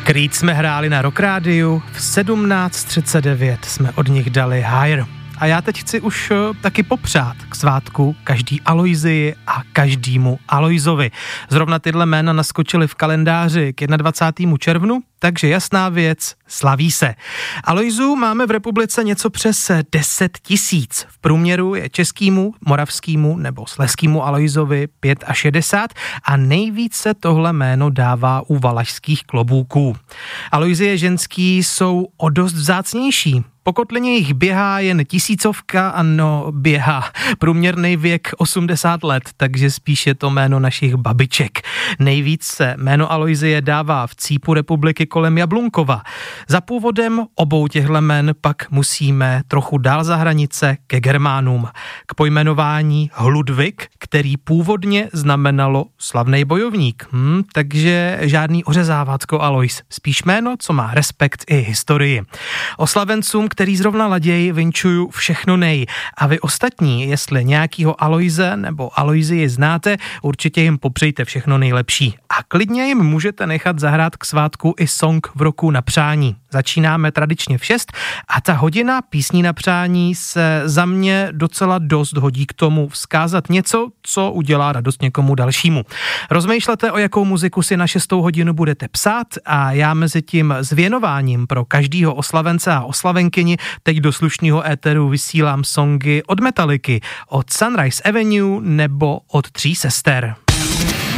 Creed jsme hráli na Rock Rádiu, v 17:39 jsme od nich dali Higher. A já teď chci už taky popřát k svátku každý Alojzii a každému Alojzovi. Zrovna tyhle jména naskočily v kalendáři k 21. červnu, takže jasná věc, slaví se. Alojzů máme v republice něco přes 10 000. V průměru je českýmu, moravskýmu nebo slezskýmu Alojzovi 65 a nejvíce tohle jméno dává u valašských klobouků. Alojzie ženský jsou o dost vzácnější. Po kotlině jich běhá jen 1000, ano, běhá. Průměrný věk 80 let, takže spíš je to jméno našich babiček. Nejvíc se jméno Alojzie dává v cípu republiky kolem Jablunkova. Za původem obou těchto jmen pak musíme trochu dál za hranice ke Germánům. K pojmenování Hludvik, který původně znamenalo slavnej bojovník. Takže žádný ořezávácko Alojz, spíš jméno, co má respekt i historii. Oslavencům, který zrovna laděj, vinčuju všechno nej. A vy ostatní, jestli nějakýho Alojze nebo Alojzii znáte, určitě jim popřejte všechno nejlepší. A klidně jim můžete nechat zahrát k svátku i song v roku na přání. Začínáme tradičně v 6 a ta hodina písní na přání se za mě docela dost hodí k tomu vzkázat něco, co udělá radost někomu dalšímu. Rozmýšlete, o jakou muziku si na 6. hodinu budete psát a já mezi tím s věnováním pro každýho oslavence a oslavenkyni teď do slušného éteru vysílám songy od Metallicy, od Sunrise Avenue nebo od Tří sester.